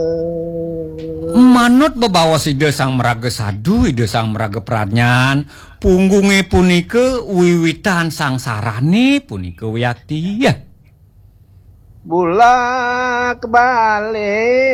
Manut bebawas ide sang meraga sadu, ide sang meraga pranyan, punggunge punike wiwitan sang sarane punike wiyati ya. Bulak balik